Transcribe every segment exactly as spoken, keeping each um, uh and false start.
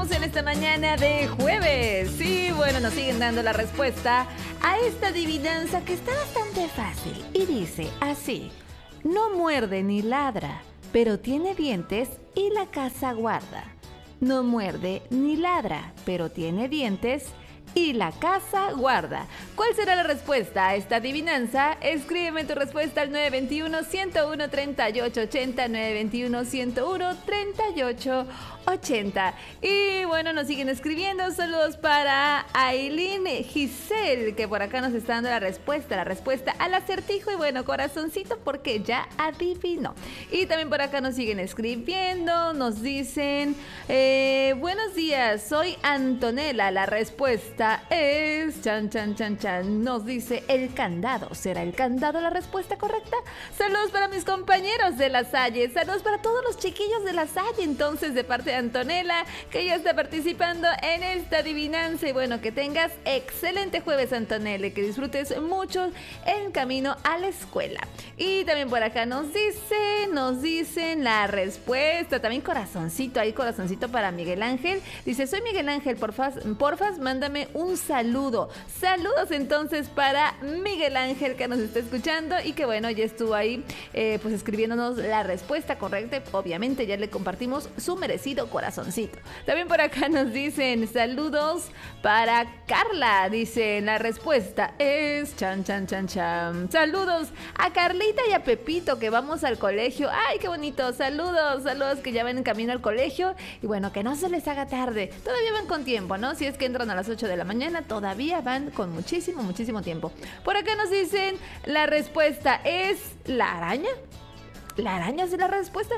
estamos en esta mañana de jueves. Sí, bueno, nos siguen dando la respuesta a esta adivinanza que está bastante fácil. Y dice así: no muerde ni ladra, pero tiene dientes y la casa guarda. No muerde ni ladra, pero tiene dientes y la casa guarda. ¿Cuál será la respuesta a esta adivinanza? Escríbeme tu respuesta al nueve dos uno, uno uno, tres ocho ocho cero, nueve dos uno, uno uno, tres ocho ocho cero. Y bueno, nos siguen escribiendo. Saludos para Aileen Giselle, que por acá nos está dando la respuesta, la respuesta al acertijo. Y bueno, corazoncito, porque ya adivinó. Y también por acá nos siguen escribiendo. Nos dicen, eh, buenos días, soy Antonella. La respuesta es chan, chan, chan, chan. Nos dice el candado. ¿Será el candado la respuesta correcta? Saludos para mis compañeros de La Salle. Saludos para todos los chiquillos de La Salle. Entonces, de parte de Antonella, que ya está participando en esta adivinanza. Y bueno, que tengas excelente jueves, Antonella, y que disfrutes mucho en camino a la escuela. Y también por acá nos dice, nos dicen la respuesta. También corazoncito, ahí corazoncito para Miguel Ángel. Dice, soy Miguel Ángel, porfas, porfas, mándame un saludo. Saludos entonces para Miguel Ángel, que nos está escuchando y que bueno, ya estuvo ahí eh, pues escribiéndonos la respuesta correcta. Obviamente ya le compartimos su merecido corazoncito. También por acá nos dicen saludos para Carla. Dice, la respuesta es chan, chan, chan, chan. Saludos a Carlita y a Pepito, que vamos al colegio. Ay, qué bonito. Saludos, saludos que ya van en camino al colegio. Y bueno, que no se les haga tarde. Todavía van con tiempo, ¿no? Si es que entran a las ocho de la mañana, todavía van con muchísimo, muchísimo tiempo. Por acá nos dicen, la respuesta es la araña. ¿La araña es la respuesta?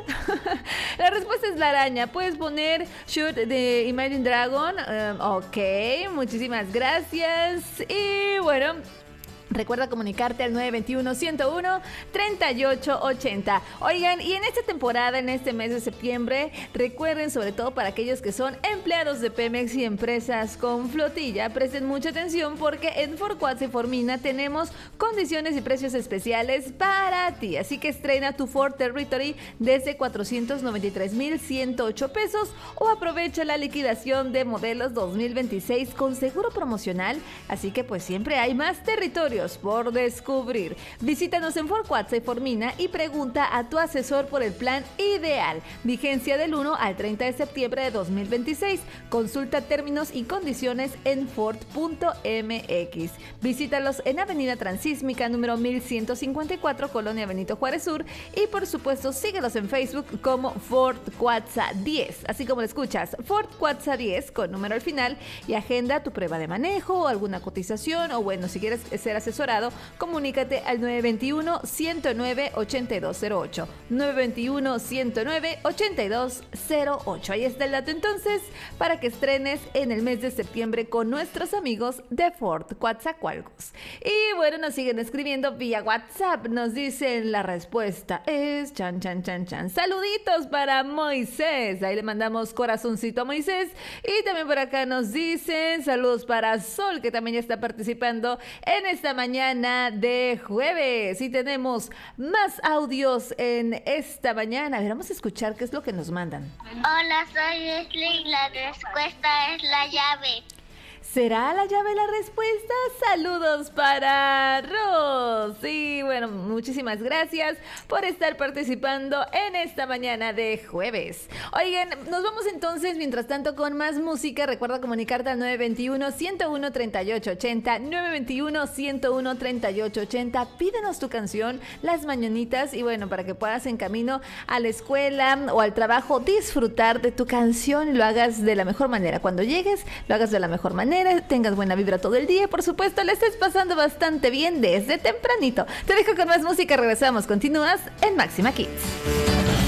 La respuesta es la araña. Puedes poner Shoot de Imagine Dragon. Um, ok, muchísimas gracias. Y bueno, recuerda comunicarte al nueve dos uno, uno uno, tres ocho ocho cero. Oigan, y en esta temporada, en este mes de septiembre, recuerden, sobre todo para aquellos que son empleados de Pemex y empresas con flotilla, presten mucha atención porque en Ford Quads y Formina tenemos condiciones y precios especiales para ti. Así que estrena tu Ford Territory desde cuatrocientos noventa y tres mil ciento ocho pesos o aprovecha la liquidación de modelos dos mil veintiséis con seguro promocional. Así que pues siempre hay más territorio por descubrir. Visítanos en Ford Quads y Formina y pregunta a tu asesor por el plan ideal. Vigencia del uno al treinta de septiembre de dos mil veintiséis. Consulta términos y condiciones en Ford punto M X. Visítalos en Avenida Transísmica número mil ciento cincuenta y cuatro, Colonia Benito Juárez Sur, y por supuesto síguelos en Facebook como Ford Quatsa diez, así como lo escuchas, Ford Quatsa diez con número al final, y agenda tu prueba de manejo o alguna cotización, o bueno, si quieres ser asesorado, comunícate al nueve dos uno, uno nueve, ocho dos cero ocho, nueve dos uno, uno nueve, ocho dos cero ocho. Ahí está el dato entonces para que estrenes en el mes de septiembre con nuestros amigos de Ford Coatzacoalcos. Y bueno, nos siguen escribiendo vía WhatsApp, nos dicen la respuesta es chan, chan, chan, chan. Saluditos para Moisés, ahí le mandamos corazoncito a Moisés. Y también por acá nos dicen saludos para Sol, que también ya está participando en esta mañana de jueves. Y tenemos más audios en esta mañana. A ver, vamos a escuchar qué es lo que nos mandan. Hola, soy Leslie. La respuesta es la llave. ¿Será la llave la respuesta? Saludos para Ros. Y bueno, muchísimas gracias por estar participando en esta mañana de jueves. Oigan, nos vamos entonces, mientras tanto, con más música. Recuerda comunicarte al nueve dos uno, uno uno, tres ocho ocho cero, nueve dos uno, uno uno, tres ocho ocho cero. Pídenos tu canción, Las Mañanitas, y bueno, para que puedas en camino a la escuela o al trabajo disfrutar de tu canción y lo hagas de la mejor manera. Cuando llegues, lo hagas de la mejor manera. Tengas buena vibra todo el día y por supuesto le estés pasando bastante bien desde tempranito. Te dejo con más música, regresamos, continúas en Máxima Kids.